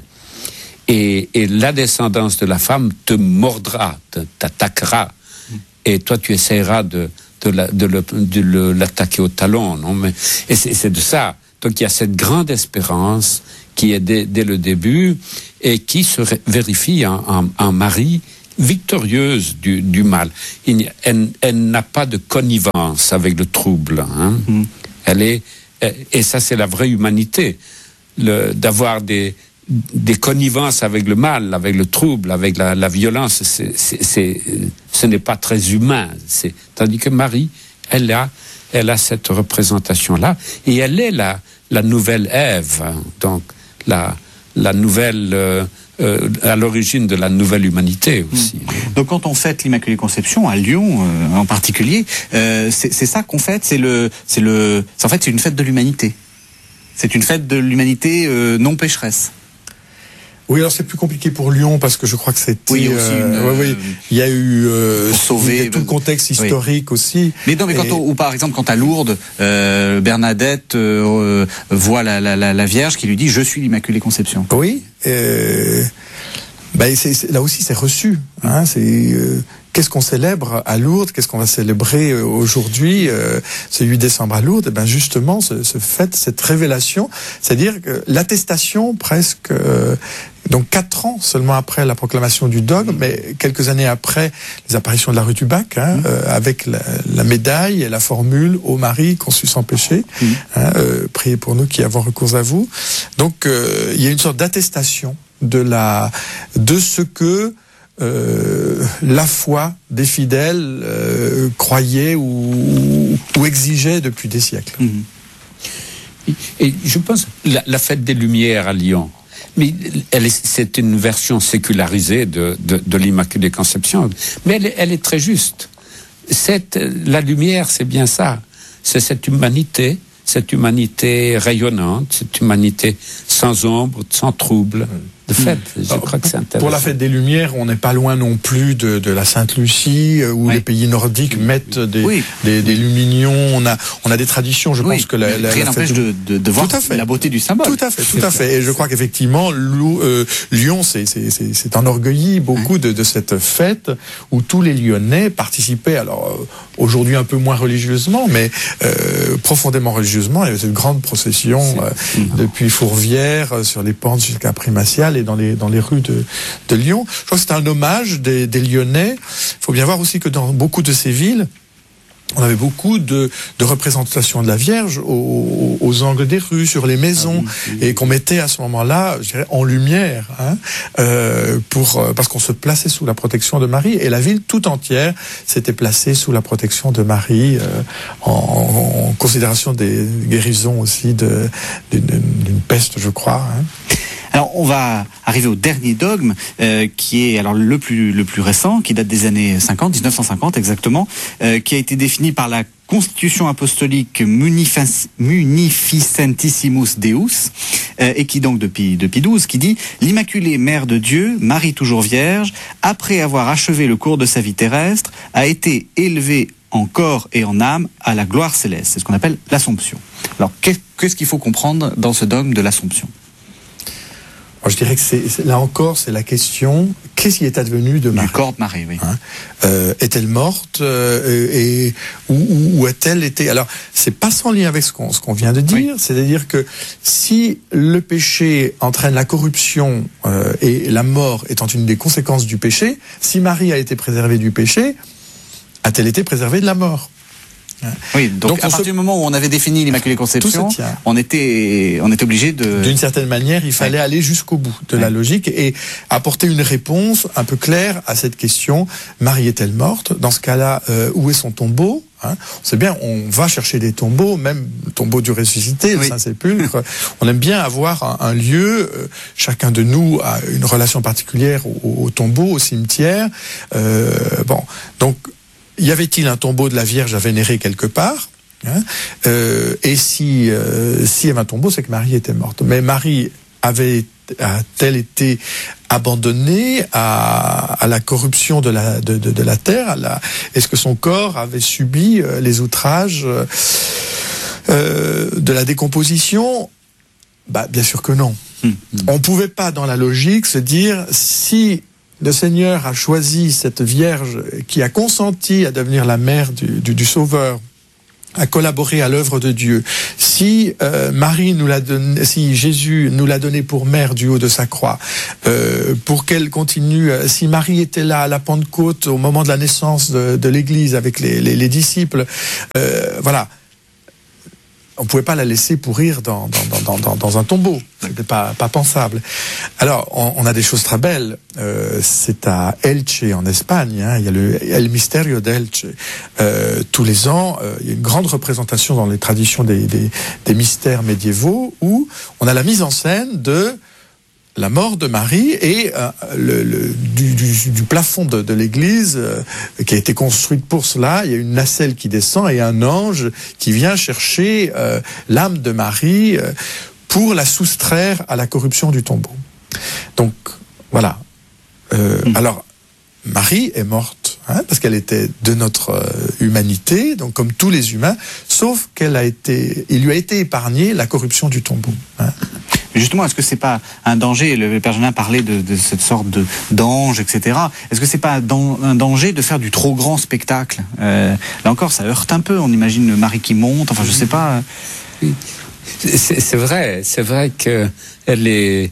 Et, et la descendance de la femme te mordra, te, t'attaquera. Mm. Et toi, tu essaieras de, de, la, de, le, de le, l'attaquer au talon. Non? Mais, et c'est, c'est de ça. Donc, il y a cette grande espérance qui est dès, dès le début et qui se ré- vérifie en, en, en Marie victorieuse du, du mal. Il, elle, elle n'a pas de connivence avec le trouble. Hein? Mm. Elle est, et ça, c'est la vraie humanité. Le, d'avoir des, des connivences avec le mal, avec le trouble, avec la, la violence, c'est, c'est, c'est, ce n'est pas très humain. C'est, tandis que Marie, elle a, elle a cette représentation-là. Et elle est la, la nouvelle Ève. Hein? Donc, la, la nouvelle... Euh, Euh, à l'origine de la nouvelle humanité aussi. Mmh. Donc quand on fête l'Immaculée Conception à Lyon euh, en particulier, euh, c'est, c'est ça qu'on fête, c'est le, c'est le, c'est en fait c'est une fête de l'humanité. C'est une fête de l'humanité euh, non pécheresse. Oui, alors c'est plus compliqué pour Lyon parce que je crois que c'était. Oui, aussi. Une, euh, oui, oui. Il y a eu euh, pour sauver, il y a tout le contexte historique oui. aussi. Mais non, mais quand et... on, ou par exemple quand à Lourdes, euh, Bernadette euh, voit la, la, la, la Vierge qui lui dit je suis l'Immaculée Conception. Oui. Euh... Ben c'est, c'est, là aussi c'est reçu. Hein, c'est euh, qu'est-ce qu'on célèbre à Lourdes, qu'est-ce qu'on va célébrer euh, aujourd'hui, euh, ce huit décembre à Lourdes. Ben justement, ce, ce fait, cette révélation, c'est-à-dire que l'attestation presque. Euh, Donc quatre ans seulement après la proclamation du dogme, mais quelques années après les apparitions de la rue du Bac, hein, mmh. euh, avec la, la médaille et la formule « Ô Marie, conçue sans péché mmh. », hein, euh, priez pour nous qui avons recours à vous. Donc euh, il y a une sorte d'attestation de la de ce que euh, la foi des fidèles euh, croyait ou, ou exigeait depuis des siècles. Mmh. Et je pense la, la fête des Lumières à Lyon. Mais elle est, c'est une version sécularisée de, de, de l'Immaculée Conception. Mais elle est, elle est très juste. Cette, la lumière, c'est bien ça. C'est cette humanité, cette humanité rayonnante, cette humanité sans ombre, sans trouble. De fait, je Alors, crois que c'est intéressant. Pour la fête des Lumières, on n'est pas loin non plus de, de la Sainte-Lucie, où oui. les pays nordiques oui. mettent des, oui. des, des lumignons. On a, on a des traditions. Je oui. pense que la, la, rien n'empêche de, de, de voir la beauté du symbole. Tout à fait, tout à fait. Et je crois qu'effectivement, euh, Lyon s'est, c'est, c'est, c'est enorgueilli beaucoup de, de cette fête où tous les Lyonnais participaient. Alors euh, aujourd'hui un peu moins religieusement, mais euh, profondément religieusement. Il y avait cette grande procession euh, depuis Fourvière euh, sur les pentes jusqu'à Primatial et dans les dans les rues de de Lyon. Je crois que c'est un hommage des, des Lyonnais. Il faut bien voir aussi que dans beaucoup de ces villes, on avait beaucoup de, de représentations de la Vierge aux, aux angles des rues, sur les maisons, ah oui, oui. et qu'on mettait à ce moment-là, je dirais, en lumière, hein, euh, pour parce qu'on se plaçait sous la protection de Marie, et la ville tout entière s'était placée sous la protection de Marie, euh, en, en considération des guérisons aussi de, d'une, d'une peste, je crois. Hein. Alors on va arriver au dernier dogme euh, qui est alors le plus le plus récent, qui date des années cinquante, dix-neuf cent cinquante exactement, euh, qui a été défini par la Constitution apostolique Munific- Munificentissimus Deus euh, et qui donc depuis depuis douze qui dit l'Immaculée Mère de Dieu, Marie toujours vierge, après avoir achevé le cours de sa vie terrestre, a été élevée en corps et en âme à la gloire céleste. C'est ce qu'on appelle l'Assomption. Alors qu'est-ce qu'il faut comprendre dans ce dogme de l'Assomption ? Alors, je dirais que c'est, c'est, là encore, c'est la question, qu'est-ce qui est advenu de Marie ? Du corps de Marie, oui. Hein euh, est-elle morte euh, et où, où a-t-elle été ? Alors, c'est pas sans lien avec ce qu'on, ce qu'on vient de dire, oui. C'est-à-dire que si le péché entraîne la corruption euh, et la mort étant une des conséquences du péché, si Marie a été préservée du péché, a-t-elle été préservée de la mort ? Oui, donc, donc à partir se... du moment où on avait défini l'Immaculée Conception, on était, on était obligé de... D'une certaine manière, il fallait ouais. aller jusqu'au bout de ouais. la logique et apporter une réponse un peu claire à cette question. Marie est-elle morte ? Dans ce cas-là, euh, où est son tombeau ? Hein, on sait bien, on va chercher des tombeaux, même le tombeau du ressuscité, oui. le Saint-Sépulcre. On aime bien avoir un, un lieu. Euh, chacun de nous a une relation particulière au, au tombeau, au cimetière. Euh, bon, donc... y avait-il un tombeau de la Vierge à vénérer quelque part? Hein, euh, et si euh, s'il y avait un tombeau, c'est que Marie était morte. Mais Marie avait a-t-elle été abandonnée à, à la corruption de la de, de, de la terre? À la, est-ce que son corps avait subi euh, les outrages euh, de la décomposition? Bah, bien sûr que non. Mmh. On pouvait pas, dans la logique, se dire si le Seigneur a choisi cette Vierge qui a consenti à devenir la mère du, du, du Sauveur, à collaborer à l'œuvre de Dieu. Si euh, Marie nous l'a donné, si Jésus nous l'a donné pour mère du haut de sa croix, euh, pour qu'elle continue. Si Marie était là à la Pentecôte au moment de la naissance de, de l'Église avec les, les, les disciples, euh, voilà. On ne pouvait pas la laisser pourrir dans, dans, dans, dans, dans un tombeau. C'était pas, pas pensable. Alors, on, on a des choses très belles. Euh, c'est à Elche, en Espagne. Hein, il y a le El Misterio d'Elche. Euh, tous les ans, euh, il y a une grande représentation dans les traditions des, des, des mystères médiévaux où on a la mise en scène de la mort de Marie et euh, le, le, du, du, du plafond de, de l'église euh, qui a été construite pour cela. Il y a une nacelle qui descend et un ange qui vient chercher euh, l'âme de Marie euh, pour la soustraire à la corruption du tombeau. Donc, voilà. Euh, mmh. Alors, Marie est morte, hein, parce qu'elle était de notre euh, humanité, donc comme tous les humains, sauf qu'elle a été, il lui a été épargné la corruption du tombeau. Hein. Justement, est-ce que c'est pas un danger? Le Père Janin parlait de, de cette sorte de d'ange, et cetera. Est-ce que c'est pas un danger de faire du trop grand spectacle? euh, Là encore, ça heurte un peu. On imagine Marie qui monte. Enfin, je sais pas. C'est, c'est vrai, c'est vrai que elle est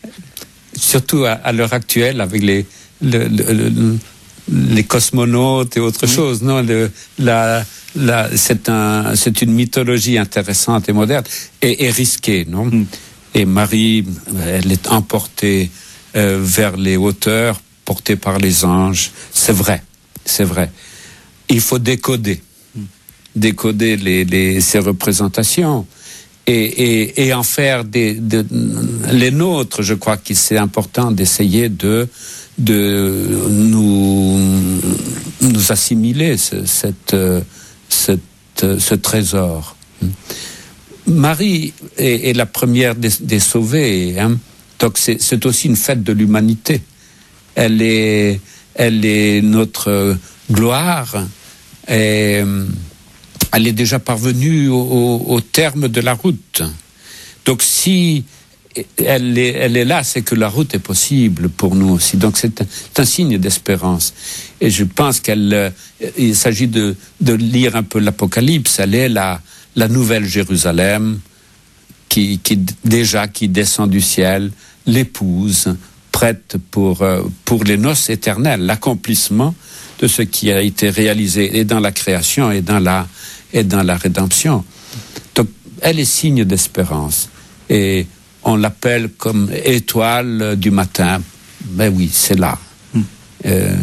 surtout à, à l'heure actuelle avec les le, le, le, les cosmonautes et autre oui. chose. Non, le, la la c'est un c'est une mythologie intéressante et moderne et, et risquée, non? Mm. Et Marie, elle est emportée euh, vers les hauteurs, portée par les anges. C'est vrai, c'est vrai. Il faut décoder, décoder les, les, ces représentations et, et, et en faire des, de, les nôtres. Je crois que c'est important d'essayer de, de nous, nous assimiler ce, cette, cette, ce trésor. Marie est, est la première des, des sauvées, hein. Donc c'est, c'est aussi une fête de l'humanité. Elle est, elle est notre gloire. Et elle est déjà parvenue au, au, au terme de la route. Donc si elle est, elle est là, c'est que la route est possible pour nous aussi. Donc c'est un, c'est un signe d'espérance. Et je pense qu'elle, il s'agit de, de lire un peu l'Apocalypse. Elle est la la nouvelle Jérusalem, qui, qui déjà qui descend du ciel, l'épouse, prête pour, euh, pour les noces éternelles, l'accomplissement de ce qui a été réalisé et dans la création et dans la, et dans la rédemption. Donc, elle est signe d'espérance. Et on l'appelle comme étoile du matin. Ben oui, c'est là. Mm. Euh,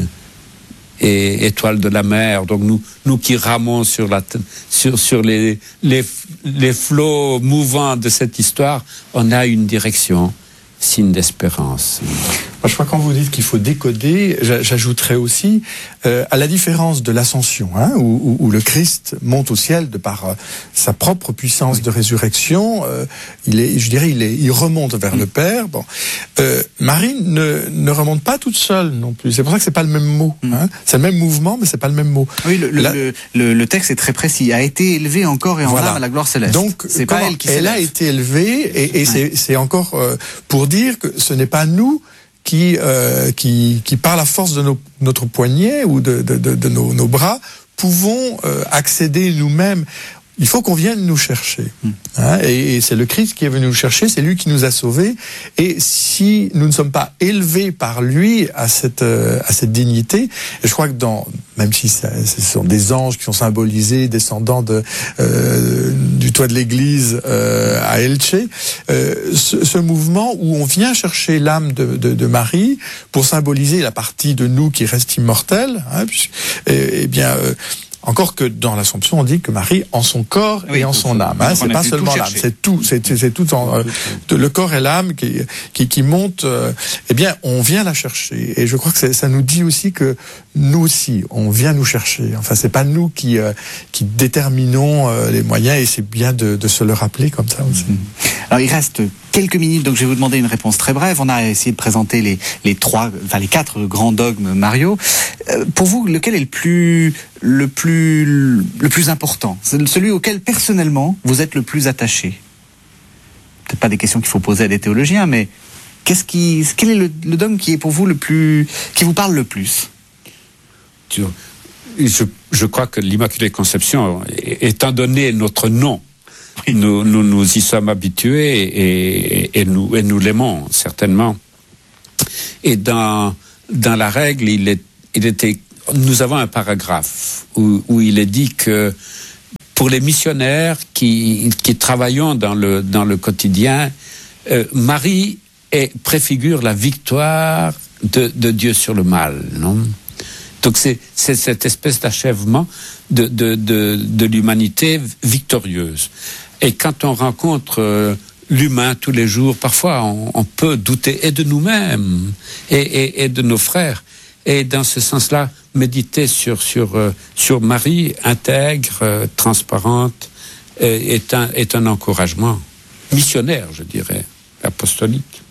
et étoile de la mer. Donc nous, nous qui ramons sur la, sur, sur les, les, les flots mouvants de cette histoire, on a une direction, signe d'espérance. Moi, je crois que quand vous dites qu'il faut décoder, j'ajouterais aussi, euh, à la différence de l'ascension, hein, où, où, où le Christ monte au ciel de par euh, sa propre puissance oui. de résurrection, euh, il est, je dirais, il, est, il remonte vers oui. le Père. Bon, euh, Marie ne, ne remonte pas toute seule non plus. C'est pour ça que c'est pas le même mot. Mm. Hein. C'est le même mouvement, mais c'est pas le même mot. Oui, le, la... le, le, le texte est très précis. A été élevé encore et en voilà. âme à la gloire céleste. Donc, c'est pas elle qui elle a été élevée, et, et ouais. c'est, c'est encore euh, pour dire que ce n'est pas nous. Qui, euh, qui, qui, par la force de nos, notre poignet ou de, de, de, de nos, nos bras, pouvons euh, accéder nous-mêmes. Il faut qu'on vienne nous chercher. Mmh. Hein, et, et c'est le Christ qui est venu nous chercher, c'est lui qui nous a sauvés. Et si nous ne sommes pas élevés par lui à cette, euh, à cette dignité, et je crois que dans, même si ça, ce sont des anges qui sont symbolisés, descendants de, euh, du toit de l'église euh, à Elche, euh, ce, ce mouvement où on vient chercher l'âme de, de, de Marie pour symboliser la partie de nous qui reste immortelle, hein, et, et bien... Euh, Encore que dans l'Assomption, on dit que Marie en son corps oui, et en son âme. Hein, c'est pas seulement l'âme, c'est tout, c'est, c'est, c'est tout en, euh, le corps et l'âme qui, qui, qui montent. Euh, eh bien, on vient la chercher. Et je crois que ça nous dit aussi que nous aussi, on vient nous chercher. Enfin, c'est pas nous qui, euh, qui déterminons euh, les moyens, et c'est bien de, de se le rappeler comme ça aussi. Alors, il reste quelques minutes, donc je vais vous demander une réponse très brève. On a essayé de présenter les, les trois, enfin les quatre grands dogmes mariaux. Euh, pour vous, lequel est le plus, le plus, le plus important, celui auquel personnellement vous êtes le plus attaché? Peut-être pas des questions qu'il faut poser à des théologiens, mais qu'est-ce qui, quel est le, le dogme qui est pour vous le plus, qui vous parle le plus? Je, je crois que l'Immaculée Conception, étant donné notre nom, Nous, nous nous y sommes habitués et, et, nous, et nous l'aimons certainement. Et dans, dans la règle, il, est, il était, nous avons un paragraphe où, où il est dit que pour les missionnaires qui, qui travaillons dans le, dans le quotidien, euh, Marie est, préfigure la victoire de, de Dieu sur le mal, non? Donc c'est, c'est cette espèce d'achèvement de, de, de, de l'humanité victorieuse. Et quand on rencontre euh, l'humain tous les jours, parfois on, on peut douter et de nous-mêmes et, et, et de nos frères. Et dans ce sens-là, méditer sur, sur, euh, sur Marie intègre, euh, transparente, euh, est, un, est un encouragement missionnaire, je dirais, apostolique.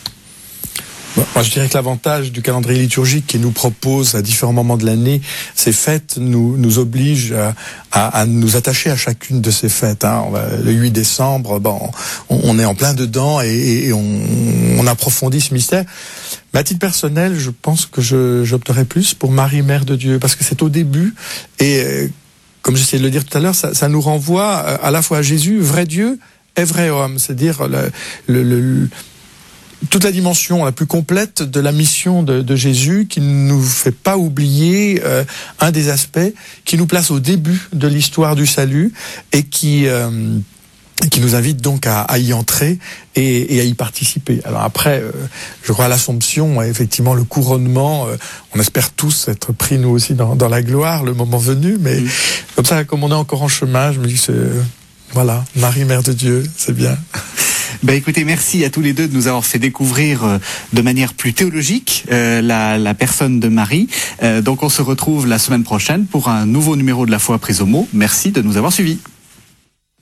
Moi, je dirais que l'avantage du calendrier liturgique qui nous propose à différents moments de l'année ces fêtes nous, nous oblige à, à, à nous attacher à chacune de ces fêtes. Hein. On va, le huit décembre, bon, on, on est en plein dedans et, et on, on approfondit ce mystère. Mais à titre personnel, je pense que je, j'opterais plus pour Marie, Mère de Dieu, parce que c'est au début et, euh, comme j'essayais de le dire tout à l'heure, ça, ça nous renvoie à la fois à Jésus, vrai Dieu et vrai homme. C'est-à-dire le... le, le toute la dimension la plus complète de la mission de, de Jésus, qui ne nous fait pas oublier euh, un des aspects qui nous place au début de l'histoire du salut et qui euh, qui nous invite donc à, à y entrer et, et à y participer. Alors après, euh, je crois à l'Assomption, effectivement le couronnement, euh, on espère tous être pris nous aussi dans, dans la gloire le moment venu, mais mmh. comme ça, comme on est encore en chemin, je me dis que c'est, voilà, Marie, Mère de Dieu, c'est bien. Ben écoutez, merci à tous les deux de nous avoir fait découvrir euh, de manière plus théologique euh, la, la personne de Marie. Euh, donc on se retrouve la semaine prochaine pour un nouveau numéro de La Foi prise au mot. Merci de nous avoir suivis.